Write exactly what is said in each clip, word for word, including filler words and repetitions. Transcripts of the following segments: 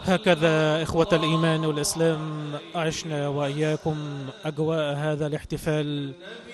هكذا إخوة الإيمان والإسلام عشنا وإياكم أجواء هذا الاحتفال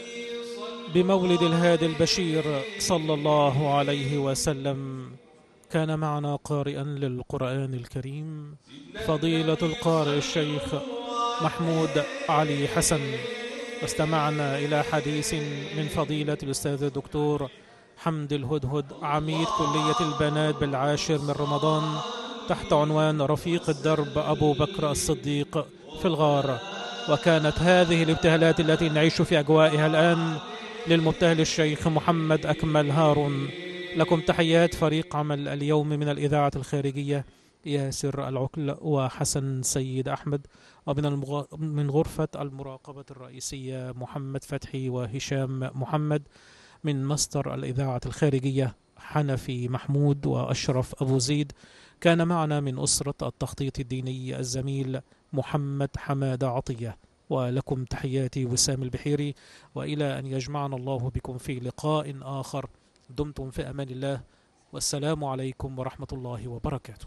بمولد الهادي البشير صلى الله عليه وسلم. كان معنا قارئا للقرآن الكريم فضيلة القارئ الشيخ محمود علي حسن، واستمعنا إلى حديث من فضيلة الأستاذ الدكتور حمد الهدهد عميد كلية البنات بالعاشر من رمضان تحت عنوان رفيق الدرب أبو بكر الصديق في الغار. وكانت هذه الابتهالات التي نعيش في أجوائها الآن للمبتهل الشيخ محمد أكمل هارون. لكم تحيات فريق عمل اليوم من الإذاعة الخارجية ياسر العقل وحسن سيد أحمد، ومن المغ... من غرفة المراقبة الرئيسية محمد فتحي وهشام محمد، من مصدر الإذاعة الخارجية حنفي محمود وأشرف أبو زيد. كان معنا من أسرة التخطيط الديني الزميل محمد حماد عطية. ولكم تحياتي وسام البحيري، وإلى أن يجمعنا الله بكم في لقاء آخر. دمتم في أمان الله، والسلام عليكم ورحمة الله وبركاته.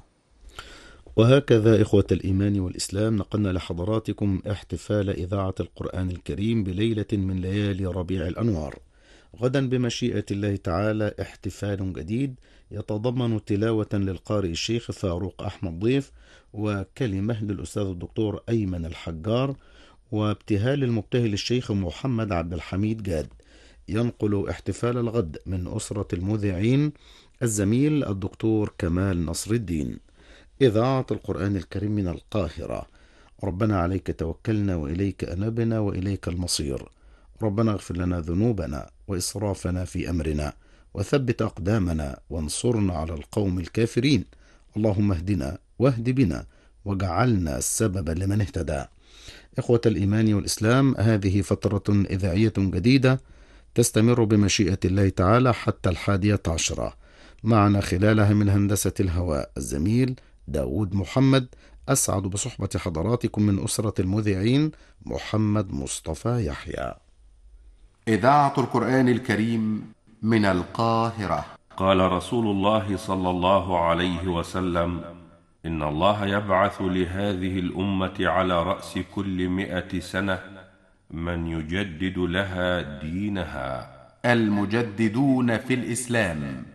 وهكذا إخوة الإيمان والإسلام نقلنا لحضراتكم احتفال إذاعة القرآن الكريم بليلة من ليالي ربيع الأنوار. غدا بمشيئة الله تعالى احتفال جديد يتضمن تلاوة للقارئ الشيخ فاروق أحمد ضيف، وكلمة للأستاذ الدكتور أيمن الحجار، وابتهال المبتهل الشيخ محمد عبد الحميد جاد. ينقل احتفال الغد من أسرة المذيعين الزميل الدكتور كمال نصر الدين. إذاعة القرآن الكريم من القاهرة. ربنا عليك توكلنا وإليك أنبنا وإليك المصير. ربنا اغفر لنا ذنوبنا وإسرافنا في أمرنا وثبت أقدامنا وانصرنا على القوم الكافرين. اللهم اهدنا واهد بنا وجعلنا السبب لمن اهتدى. إخوة الإيمان والإسلام، هذه فترة إذاعية جديدة تستمر بمشيئة الله تعالى حتى الحادية عشرة. معنا خلالها من هندسة الهواء الزميل داود محمد. أسعد بصحبة حضراتكم من أسرة المذيعين محمد مصطفى يحيى. إذاعة القرآن الكريم من القاهرة. قال رسول الله صلى الله عليه وسلم: إن الله يبعث لهذه الأمة على رأس كل مئة سنة من يجدد لها دينها. المجددون في الإسلام